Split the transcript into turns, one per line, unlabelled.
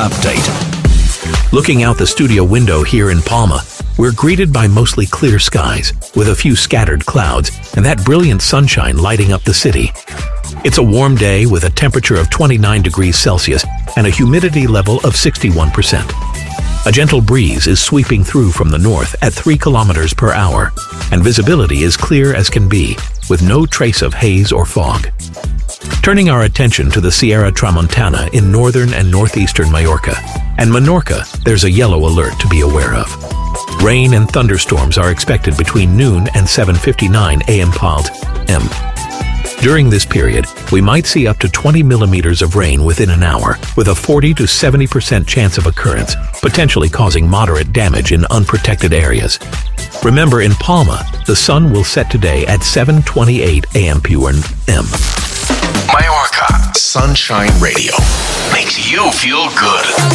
update. Looking out the studio window here in Palma, we're greeted by mostly clear skies, with a few scattered clouds, and that brilliant sunshine lighting up the city. It's a warm day with a temperature of 29 degrees Celsius and a humidity level of 61%. A gentle breeze is sweeping through from the north at 3 kilometers per hour, and visibility is clear as can be, with no trace of haze or fog. Turning our attention to the Sierra Tramontana in northern and northeastern Mallorca. And Menorca, there's a yellow alert to be aware of. Rain and thunderstorms are expected between noon and 7:59 a.m. p.m. During this period, we might see up to 20 millimeters of rain within an hour, with a 40 to 70% chance of occurrence, potentially causing moderate damage in unprotected areas. Remember, in Palma, the sun will set today at 7:28 a.m. p.m.
Mallorca Sunshine Radio makes you feel good.